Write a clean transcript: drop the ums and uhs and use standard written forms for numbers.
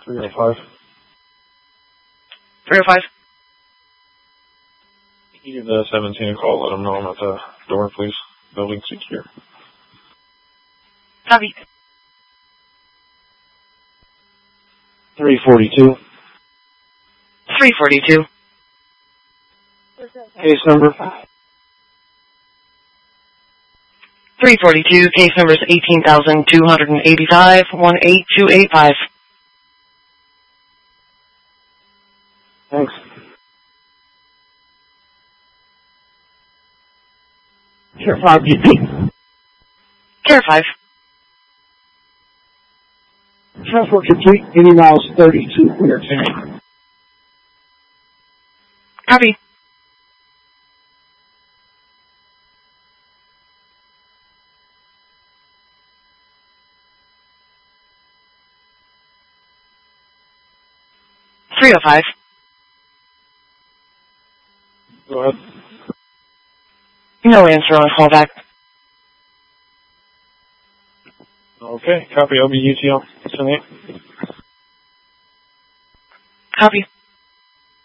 305. 305. You give the 17 a call. Let them know I'm at the door, please. Building secure. Copy. 342. 342. Case number. 342. Case number is 18,285 18285. Thanks. Care 5 GP. Care 5. Transport complete. 80 miles 32. We are 10. Copy. $305. Go ahead. No answer on callback. Okay, copy. I'll be UTL. 10-8. Copy.